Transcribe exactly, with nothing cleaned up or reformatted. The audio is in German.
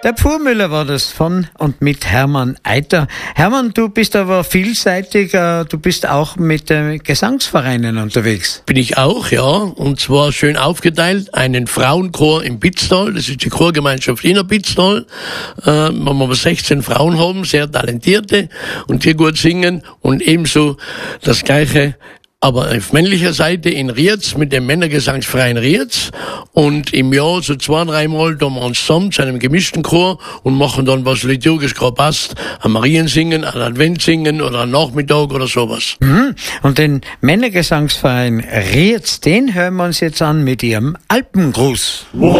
Der Pfuhrmüller war das von und mit Hermann Eiter. Hermann, du bist aber vielseitig, du bist auch mit äh, Gesangsvereinen unterwegs. Bin ich auch, ja. Und zwar schön aufgeteilt. Einen Frauenchor im Pitztal, das ist die Chorgemeinschaft Innerpitztal. Äh, wo wir sechzehn Frauen haben, sehr talentierte und die gut singen. Und ebenso das Gleiche, aber auf männlicher Seite in Rietz mit dem Männergesangsverein Rietz. Und im Jahr so zwei, dreimal tun wir uns zusammen zu einem gemischten Chor und machen dann, was liturgisch gerade passt, am Mariensingen, an Advent singen oder am Nachmittag oder sowas. Mhm. Und den Männergesangsverein Rietz, den hören wir uns jetzt an mit ihrem Alpengruß. Wow.